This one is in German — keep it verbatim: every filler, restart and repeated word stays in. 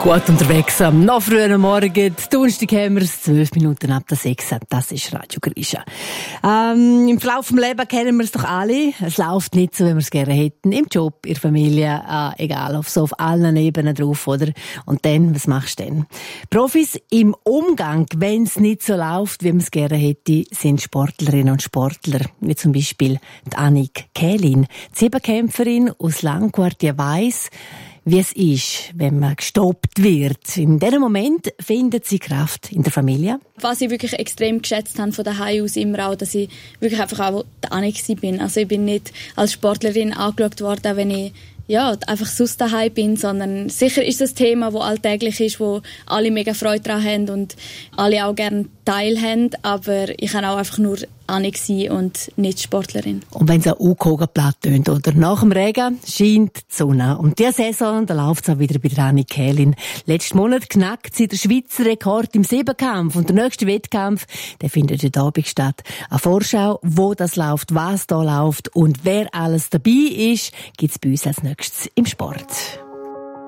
Gut unterwegs am noch frühen Morgen. Donnerstag haben wir es, zwölf Minuten ab der sechs. Das ist Radio Grisha. Ähm, Im Verlauf des Lebens kennen wir es doch alle. Es läuft nicht so, wie wir es gerne hätten. Im Job, in der Familie, äh, egal, auf so auf allen Ebenen drauf, oder? Und dann, was machst du denn? Profis im Umgang, wenn es nicht so läuft, wie man es gerne hätte, sind Sportlerinnen und Sportler. Wie zum Beispiel die Annik Kählin, die Siebenkämpferin aus Langquart, die weiss, wie es ist, wenn man gestoppt wird. In diesem Moment findet sie Kraft in der Familie. Was ich wirklich extrem geschätzt habe von daheim aus immer auch, dass ich wirklich einfach auch die Annik bin. Also ich bin nicht als Sportlerin angeschaut worden, auch wenn ich ja, einfach sonst daheim bin, sondern sicher ist das ein Thema, das alltäglich ist, wo alle mega Freude daran haben und alle auch gerne teilhaben, aber ich kann auch einfach nur Annik sein und nicht Sportlerin. Und wenn es auch ungehogen-platt tönt, oder? Nach dem Regen scheint die Sonne. Und diese Saison, da läuft es auch wieder bei der Annik Kählin. Letzten Monat knackt sie den Schweizer Rekord im Siebenkampf. Und der nächste Wettkampf, der findet heute Abend statt. Eine Vorschau, wo das läuft, was da läuft und wer alles dabei ist, gibt's bei uns als nächstes im Sport.